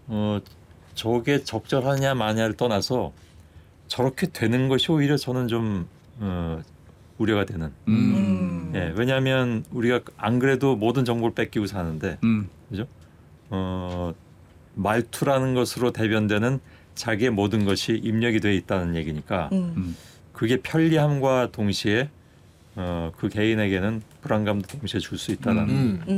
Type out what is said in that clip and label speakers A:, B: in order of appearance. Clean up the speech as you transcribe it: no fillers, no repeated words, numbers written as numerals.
A: 저게 적절하냐 마냐를 떠나서 저렇게 되는 것이 오히려 저는 좀 우려가 되는. 예, 왜냐하면 우리가 안 그래도 모든 정보를 뺏기고 사는데, 그죠? 말투라는 것으로 대변되는 자기의 모든 것이 입력이 돼 있다는 얘기니까 그게 편리함과 동시에 그 개인에게는 불안감도 동시에 줄 수 있다는